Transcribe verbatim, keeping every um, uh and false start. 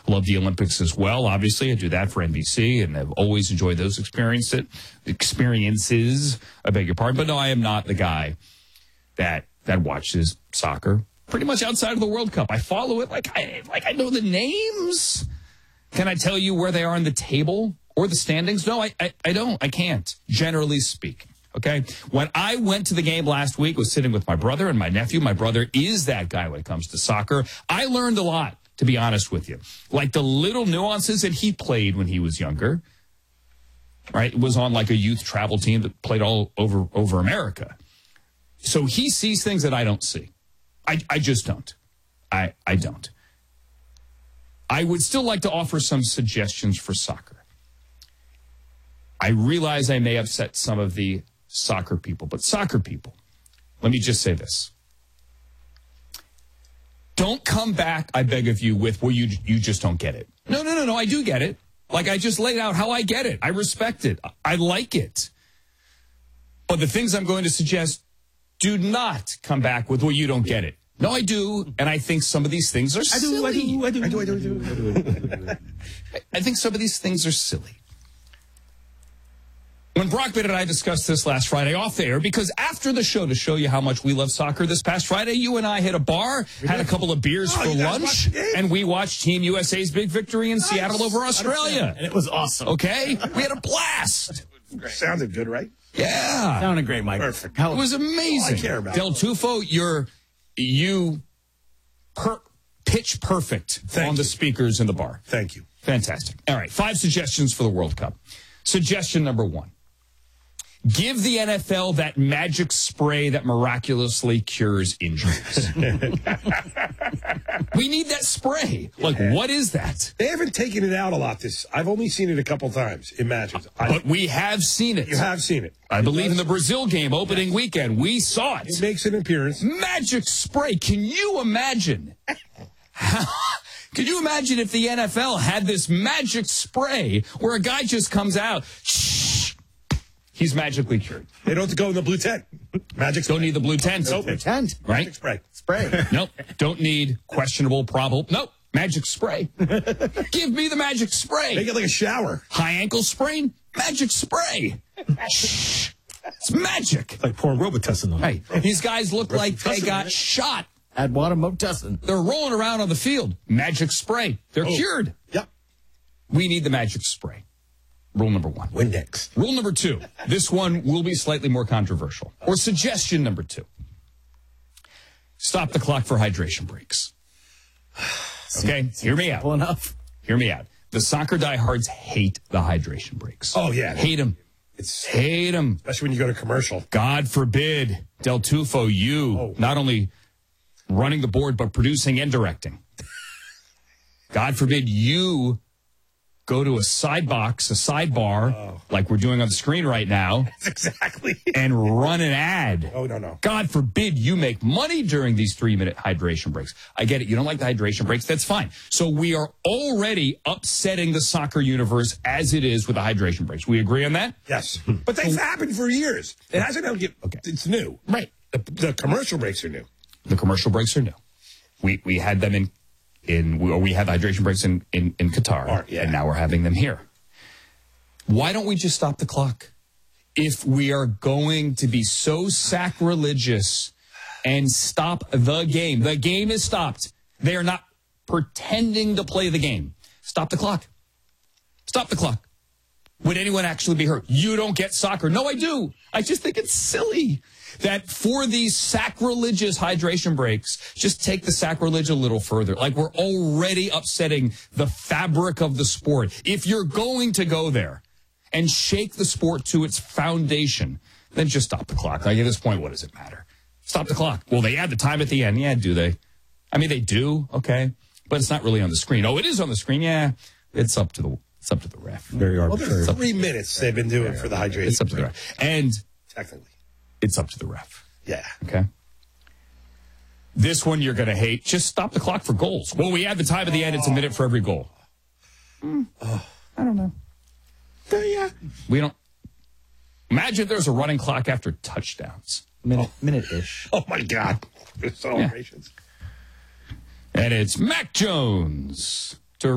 Love the Olympics as well. Obviously, I do that for N B C, and I've always enjoyed those experiences. Experiences, I beg your pardon. But no, I am not the guy that that watches soccer pretty much outside of the World Cup. I follow it like I like I know the names. Can I tell you where they are on the table or the standings? No, I, I, I don't. I can't, generally speaking. Okay? When I went to the game last week, was sitting with my brother and my nephew. My brother is that guy when it comes to soccer. I learned a lot, to be honest with you. Like the little nuances that he played when he was younger. Right? It was on like a youth travel team that played all over, over America. So he sees things that I don't see. I, I just don't. I, I don't. I would still like to offer some suggestions for soccer. I realize I may upset some of the soccer people, but soccer people, let me just say this. Don't come back, I beg of you, with, well, you, you just don't get it. No, no, no, no, I do get it. Like I just laid out how I get it. I respect it. I like it. But the things I'm going to suggest, do not come back with, well, you don't get it. No, I do, and I think some of these things are silly. I do, I do, I do, I do, I do, I do, I do. I think some of these things are silly. When Brockman and I discussed this last Friday off the air, because after the show, to show you how much we love soccer this past Friday, you and I hit a bar, had a couple of beers oh, for lunch, and we watched Team U S A's big victory in nice. Seattle over Australia. And it was awesome. Okay? We had a blast. Sounded good, right? Yeah. Sounded great, Mike. Perfect. It was amazing. All I care about. Del Tufo, you're, you per, pitch perfect Thank on you. the speakers in the bar. Thank you. Fantastic. All right, five suggestions for the World Cup. Suggestion number one. Give the N F L that magic spray that miraculously cures injuries. We need that spray. Like, Yeah. what is that? They haven't taken it out a lot. This I've only seen it a couple times in matches. I, But we have seen it. you have seen it. I believe in the Brazil game opening weekend. We saw It it. makes an appearance. Magic spray. Can you imagine? How, can you imagine if the N F L had this magic spray where a guy just comes out, shh, he's magically cured. They don't have to go in the blue tent. Magic spray. Don't need the blue tent. Nope. Tent. Right? Magic spray. Spray. Nope. Don't need questionable problem. Nope. Magic spray. Give me the magic spray. Make it like a shower. High ankle sprain? Magic spray. Shh. It's magic. Like pouring Robitussin on it. Hey, these guys look like they Robitussin, got man. shot. Add water, Motussin. They're rolling around on the field. Magic spray. They're Oh. cured. Yep. We need the magic spray. Rule number one. Windex. Rule number two. This one will be slightly more controversial. Or suggestion number two. Stop the clock for hydration breaks. Okay? Hear me out. Simple enough. Hear me out. The soccer diehards hate the hydration breaks. Oh, yeah. Hate them. It's Hate them. especially when you go to commercial. God forbid, Del Tufo, you Oh. not only running the board, but producing and directing. God forbid you go to a side box, a sidebar, Oh. like we're doing on the screen right now, That's exactly. and run an ad. Oh, no, no. God forbid you make money during these three-minute hydration breaks. I get it. You don't like the hydration breaks. That's fine. So we are already upsetting the soccer universe as it is with the hydration breaks. We agree on that? Yes. But they've happened for years. It hasn't happened yet. Okay. It's new. Right. The, the commercial breaks are new. The commercial breaks are new. We we had them in in we, or we had the hydration breaks in in, in Qatar, Or, yeah. and now we're having them here. Why don't we just stop the clock? If we are going to be so sacrilegious and stop the game, the game is stopped. They are not pretending to play the game. Stop the clock. Stop the clock. Would anyone actually be hurt? You don't get soccer. No, I do. I just think it's silly that for these sacrilegious hydration breaks, just take the sacrilege a little further. Like we're already upsetting the fabric of the sport. If you're going to go there and shake the sport to its foundation, then just stop the clock. Like at this point, what does it matter? Stop the clock. Well, they add the time at the end. Yeah, do they? I mean, they do. Okay. But it's not really on the screen. Oh, it is on the screen. Yeah. It's up to the It's up to the ref. Very Well, arbitrary. there's three minutes they've been doing for the hydration. It's up to the ref. And Technically. it's up to the ref. Yeah. Okay. This one you're going to hate. Just stop the clock for goals. Well, we add the time at the end. It's a minute for every goal. Mm, I don't know. Yeah. We don't. Imagine there's a running clock after touchdowns. Minute, minute-ish. Oh, my God. There's celebrations. And it's Mac Jones.